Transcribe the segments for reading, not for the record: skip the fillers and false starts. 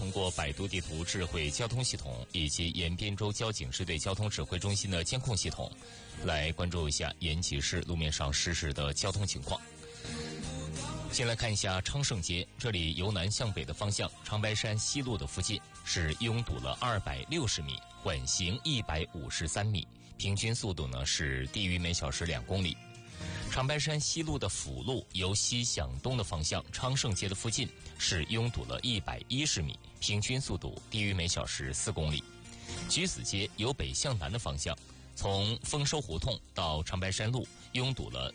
通过百度地图智慧交通系统以及延边州交警支队交通指挥中心的监控系统，来关注一下延吉市路面上实时的交通情况。先来看一下昌盛街，这里由南向北的方向，长白山西路的附近是拥堵了260米，缓行153米，平均速度呢是低于每小时2公里。长白山西路的辅路由西向东的方向，昌盛街的附近是拥堵了110米，平均速度低于每小时4公里。橘子街由北向南的方向，从丰收胡同到长白山路拥堵了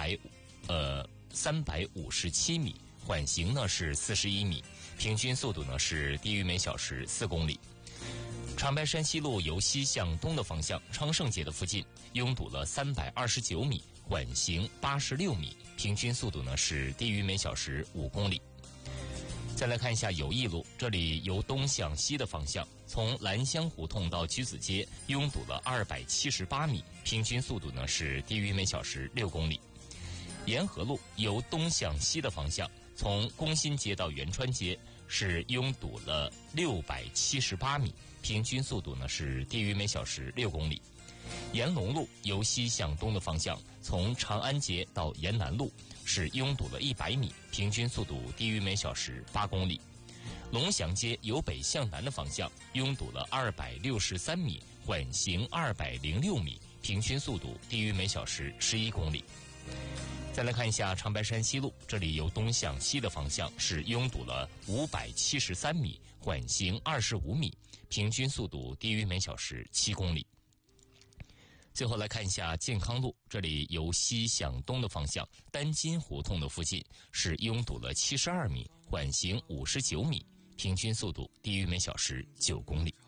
357米，缓行呢是41米，平均速度呢是低于每小时4公里。长白山西路由西向东的方向，昌盛街的附近拥堵了329米，缓行86米，平均速度呢是低于每小时5公里。再来看一下友谊路，这里由东向西的方向，从兰香胡同到橘子街拥堵了278米，平均速度呢是低于每小时6公里。沿河路由东向西的方向，从工新街到元川街是拥堵了678米，平均速度呢是低于每小时6公里。延龙路由西向东的方向，从长安街到延南路是拥堵了100米，平均速度低于每小时8公里。龙祥街由北向南的方向拥堵了263米，缓行206米，平均速度低于每小时11公里。再来看一下长白山西路，这里由东向西的方向是拥堵了573米，缓行25米，平均速度低于每小时7公里。最后来看一下健康路，这里由西向东的方向，丹津胡同的附近是拥堵了72米，缓行59米，平均速度低于每小时9公里。